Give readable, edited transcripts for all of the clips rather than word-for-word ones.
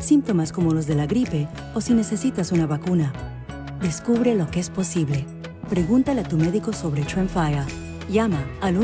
síntomas como los de la gripe o si necesitas una vacuna. Descubre lo que es posible. Pregúntale a tu médico sobre Tremfya. Llama al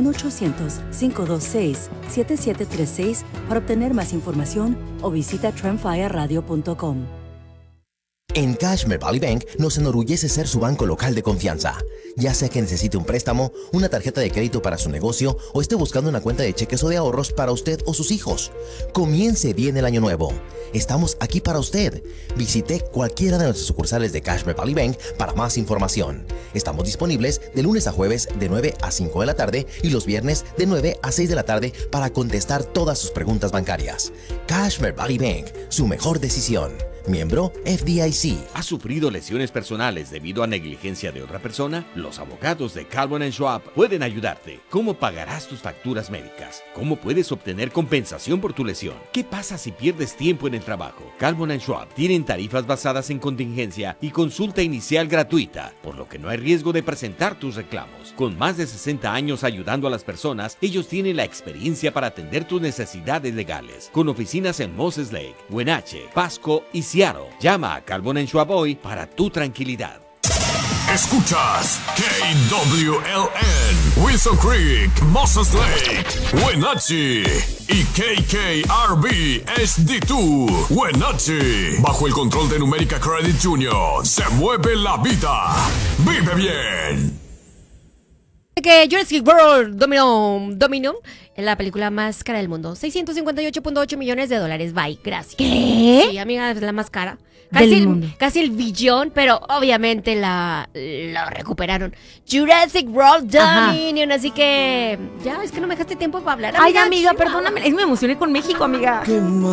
1-800-526-7736 para obtener más información o visita tremfyaradio.com. En Cashmere Valley Bank nos enorgullece ser su banco local de confianza. Ya sea que necesite un préstamo, una tarjeta de crédito para su negocio o esté buscando una cuenta de cheques o de ahorros para usted o sus hijos. Comience bien el año nuevo. Estamos aquí para usted. Visite cualquiera de nuestras sucursales de Cashmere Valley Bank para más información. Estamos disponibles de lunes a jueves de 9 a 5 de la tarde y los viernes de 9 a 6 de la tarde para contestar todas sus preguntas bancarias. Cashmere Valley Bank, su mejor decisión. Miembro FDIC. ¿Has sufrido lesiones personales debido a negligencia de otra persona? Los abogados de Calvin & Schwab pueden ayudarte. ¿Cómo pagarás tus facturas médicas? ¿Cómo puedes obtener compensación por tu lesión? ¿Qué pasa si pierdes tiempo en el trabajo? Calvin & Schwab tienen tarifas basadas en contingencia y consulta inicial gratuita, por lo que no hay riesgo de presentar tus reclamos. Con más de 60 años ayudando a las personas, ellos tienen la experiencia para atender tus necesidades legales. Con oficinas en Moses Lake, Wenatchee, Pasco y Seattle. Llama a Calvin & Schwab hoy para tu tranquilidad. Escuchas KWLN, Wilson Creek, Moses Lake, Wenatchee y KKRB HD2, Wenatchee. Bajo el control de Numérica Credit Union, se mueve la vida. Vive bien. Que Jurassic World Dominion es la película más cara del mundo. $658.8 millones. Bye, gracias. ¿Qué? Sí, amiga, es la más cara. Del mundo. Casi el billón, pero obviamente lo recuperaron. Jurassic World Dominion, así que ya, es que no me dejaste tiempo para hablar, amiga. Ay, amiga, perdóname, es que me emocioné con México, amiga.